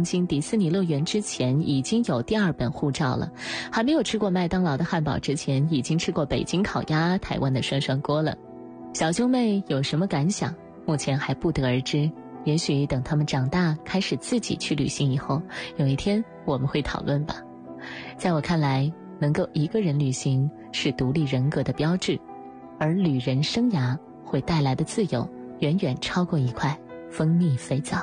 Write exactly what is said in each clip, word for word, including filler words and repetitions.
京迪士尼乐园之前已经有第二本护照了，还没有吃过麦当劳的汉堡之前已经吃过北京烤鸭、台湾的涮涮锅了。小兄妹有什么感想？目前还不得而知，也许等他们长大开始自己去旅行以后，有一天我们会讨论吧。在我看来，能够一个人旅行是独立人格的标志，而旅人生涯会带来的自由远远超过一块蜂蜜肥皂。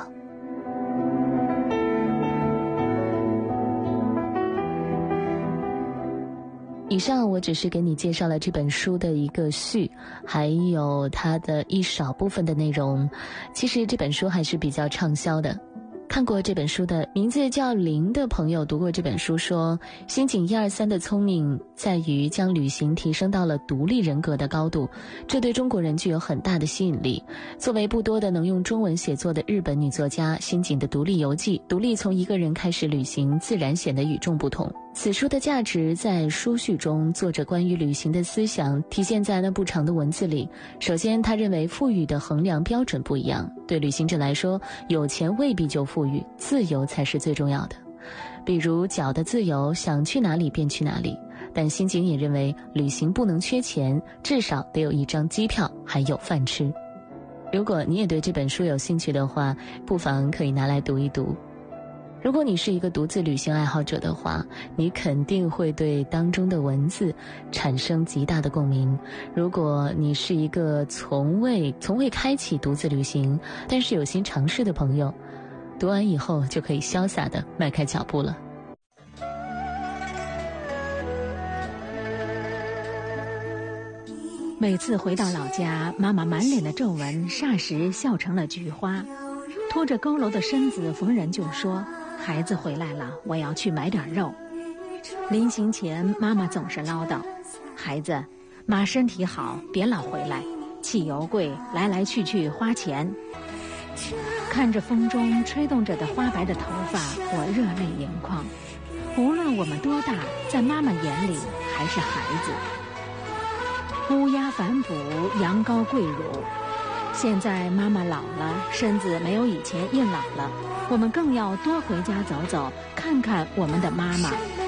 以上我只是给你介绍了这本书的一个序，还有它的一少部分的内容。其实这本书还是比较畅销的。看过这本书的名字叫林的朋友读过这本书说，新井一二三的聪明在于将旅行提升到了独立人格的高度，这对中国人具有很大的吸引力。作为不多的能用中文写作的日本女作家，新井的独立游记，独立从一个人开始旅行，自然显得与众不同。此书的价值在书序中，作者关于旅行的思想体现在那不长的文字里。首先，他认为富裕的衡量标准不一样，对旅行者来说，有钱未必就富裕，自由才是最重要的。比如脚的自由，想去哪里便去哪里。但新井也认为，旅行不能缺钱，至少得有一张机票，还有饭吃。如果你也对这本书有兴趣的话，不妨可以拿来读一读。如果你是一个独自旅行爱好者的话，你肯定会对当中的文字产生极大的共鸣。如果你是一个从未从未开启独自旅行，但是有心尝试的朋友，读完以后就可以潇洒地迈开脚步了。 每次回到老家，妈妈满脸的皱纹霎时笑成了菊花，拖着佝偻的身子逢人就说，孩子回来了，我要去买点肉。临行前，妈妈总是唠叨，孩子，妈身体好，别老回来，汽油贵，来来去去花钱。看着风中吹动着的花白的头发，我热泪盈眶。无论我们多大，在妈妈眼里还是孩子。乌鸦反哺，羊羔跪乳。现在妈妈老了，身子没有以前硬朗了，我们更要多回家走走，看看我们的妈妈。